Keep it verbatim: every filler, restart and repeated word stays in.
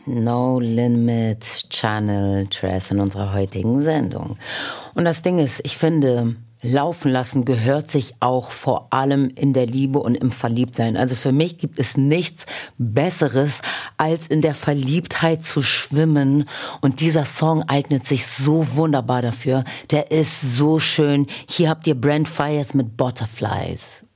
No Limit Channel Tres in unserer heutigen Sendung. Und das Ding ist, ich finde, laufen lassen gehört sich auch vor allem in der Liebe und im Verliebtsein. Also für mich gibt es nichts Besseres, als in der Verliebtheit zu schwimmen. Und dieser Song eignet sich so wunderbar dafür. Der ist so schön. Hier habt ihr Brent Faiyaz mit Butterflies.